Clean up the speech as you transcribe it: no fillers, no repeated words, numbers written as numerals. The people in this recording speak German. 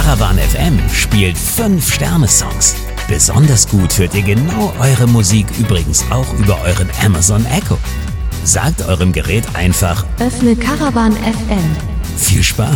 Caravan FM spielt 5-Sterne-Songs. Besonders gut hört ihr genau eure Musik übrigens auch über euren Amazon Echo. Sagt eurem Gerät einfach: Öffne Caravan FM. Viel Spaß!